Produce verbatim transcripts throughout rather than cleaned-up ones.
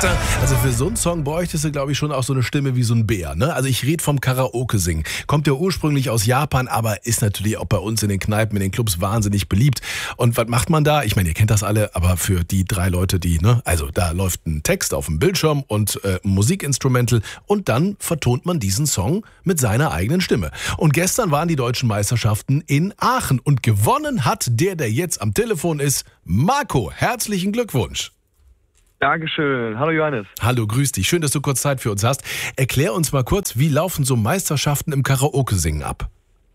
Also für so einen Song bräuchtest du, glaube ich, schon auch so eine Stimme wie so ein Bär, ne? Also ich rede vom Karaoke-Singen. Kommt ja ursprünglich aus Japan, aber ist natürlich auch bei uns in den Kneipen, in den Clubs wahnsinnig beliebt. Und was macht man da? Ich meine, ihr kennt das alle, aber für die drei Leute, die, ne? Also da läuft ein Text auf dem Bildschirm und äh, ein Musikinstrumental und dann vertont man diesen Song mit seiner eigenen Stimme. Und gestern waren die deutschen Meisterschaften in Aachen und gewonnen hat der, der jetzt am Telefon ist, Marco. Herzlichen Glückwunsch. Dankeschön. Hallo Johannes. Hallo, grüß dich. Schön, dass du kurz Zeit für uns hast. Erklär uns mal kurz, wie laufen so Meisterschaften im Karaoke-Singen ab?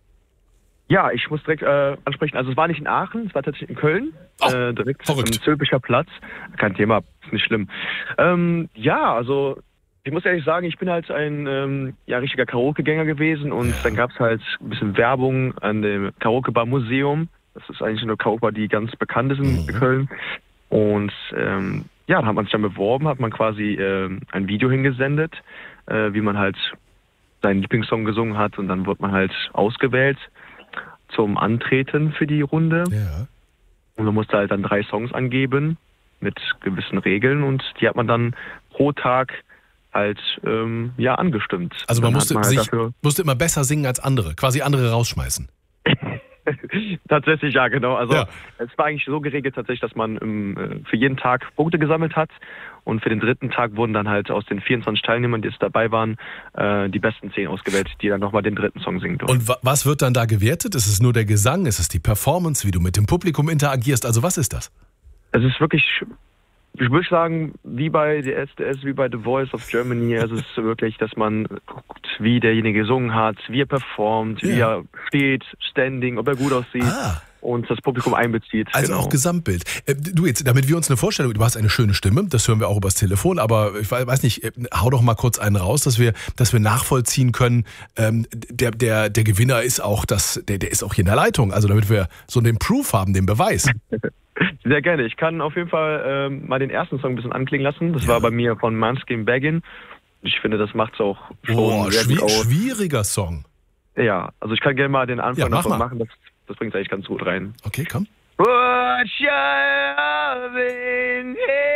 Ja, ich muss direkt äh, ansprechen. Also es war nicht in Aachen, es war tatsächlich in Köln. Oh, äh, direkt verrückt. am Zülpicher Platz. Kein Thema, ist nicht schlimm. Ähm, ja, also ich muss ehrlich sagen, ich bin halt ein ähm, ja, richtiger Karaoke-Gänger gewesen und Ja. dann gab es halt ein bisschen Werbung an dem Karaoke-Bar-Museum. Das ist eigentlich eine Karaoke-Bar, die ganz bekannt ist in Mhm. Köln. Und ähm, ja, da hat man sich dann beworben, hat man quasi ähm, ein Video hingesendet, äh, wie man halt seinen Lieblingssong gesungen hat und dann wurde man halt ausgewählt zum Antreten für die Runde. Ja. Und man musste halt dann drei Songs angeben mit gewissen Regeln und die hat man dann pro Tag halt ähm, ja angestimmt. Also man Dann musste, hat halt sich, dafür musste immer besser singen als andere, quasi andere rausschmeißen. Tatsächlich, ja, genau. Also Ja. es war eigentlich so geregelt tatsächlich, dass man ähm, äh, für jeden Tag Punkte gesammelt hat und für den dritten Tag wurden dann halt aus den vierundzwanzig Teilnehmern, die jetzt dabei waren, äh, die besten zehn ausgewählt, die dann nochmal den dritten Song singen durften. Und wa- was wird dann da gewertet? Ist es nur der Gesang? Ist es die Performance, wie du mit dem Publikum interagierst? Also was ist das? Es ist wirklich, ich würde sagen, wie bei der S D S, wie bei The Voice of Germany. Es ist wirklich, dass man guckt, wie derjenige gesungen hat, wie er performt, wie Ja. er steht, standing, ob er gut aussieht Ah. und das Publikum einbezieht. Also genau. auch Gesamtbild. Äh, du jetzt, damit wir uns eine Vorstellung, du hast eine schöne Stimme, das hören wir auch übers Telefon, aber ich wei- weiß nicht, äh, hau doch mal kurz einen raus, dass wir, dass wir nachvollziehen können, ähm, der, der, der Gewinner ist auch das, der, der ist auch hier in der Leitung, also damit wir so den Proof haben, den Beweis. Sehr gerne. Ich kann auf jeden Fall ähm, mal den ersten Song ein bisschen anklingen lassen. Das Ja. war bei mir von Måneskin Baggin. Ich finde, das macht es auch schon Boah, sehr gut schwi- aus. schwieriger Song. Ja, also ich kann gerne mal den Anfang Ja, mach davon mal. machen. Das, das bringt es eigentlich ganz gut rein. Okay, komm. Put your love in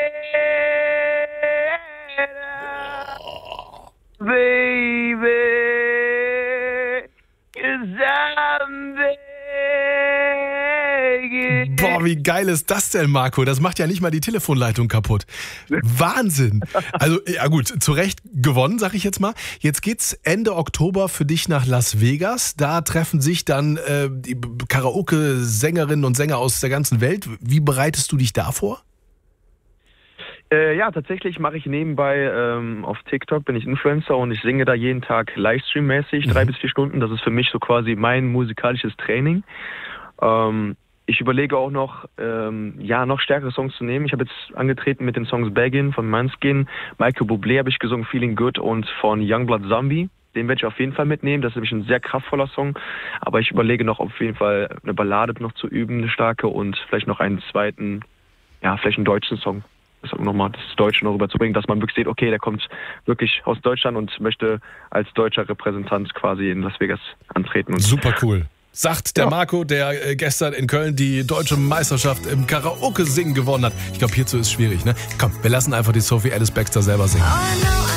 here, baby, 'cause I'm begging. Boah, wie geil ist das denn, Marco? Das macht ja nicht mal die Telefonleitung kaputt. Wahnsinn. Also, ja gut, zu Recht gewonnen, sag ich jetzt mal. Jetzt geht's Ende Oktober für dich nach Las Vegas. Da treffen sich dann äh, die Karaoke-Sängerinnen und Sänger aus der ganzen Welt. Wie bereitest du dich da vor? Äh, ja, tatsächlich mache ich nebenbei ähm, auf TikTok, bin ich Influencer und ich singe da jeden Tag Livestream-mäßig, drei Mhm. bis vier Stunden. Das ist für mich so quasi mein musikalisches Training. Ähm, ich überlege auch noch, ähm, ja, noch stärkere Songs zu nehmen. Ich habe jetzt angetreten mit den Songs Baggin von Måneskin, Michael Bublé habe ich gesungen, Feeling Good und von Youngblood Zombie. Den werde ich auf jeden Fall mitnehmen. Das ist nämlich ein sehr kraftvoller Song. Aber ich überlege noch, auf jeden Fall eine Ballade noch zu üben, eine starke und vielleicht noch einen zweiten, ja, vielleicht einen deutschen Song. Das nochmal das Deutsche noch rüberzubringen, dass man wirklich sieht, okay, der kommt wirklich aus Deutschland und möchte als deutscher Repräsentant quasi in Las Vegas antreten. Und Super cool. Sagt der Ja. Marco, der äh, gestern in Köln die deutsche Meisterschaft im Karaoke-Singen gewonnen hat. Ich glaube, hierzu ist es schwierig, ne? Komm, wir lassen einfach die Sophie Alice Baxter selber singen.